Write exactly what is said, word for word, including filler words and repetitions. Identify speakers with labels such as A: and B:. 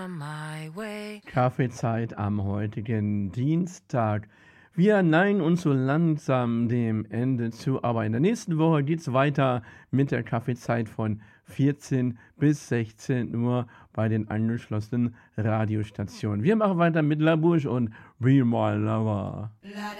A: Kaffeezeit am heutigen Dienstag. Wir neigen uns so langsam dem Ende zu, aber in der nächsten Woche geht es weiter mit der Kaffeezeit von vierzehn bis sechzehn Uhr bei den angeschlossenen Radiostationen. Wir machen weiter mit La Bouche und Be My Lover.